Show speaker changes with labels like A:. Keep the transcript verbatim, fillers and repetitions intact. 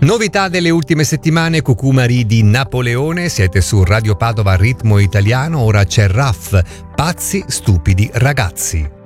A: Novità delle ultime settimane, Cucù Marie di Napoleone, siete su Radio Padova Ritmo Italiano, ora c'è Raff, Pazzi Stupidi Ragazzi.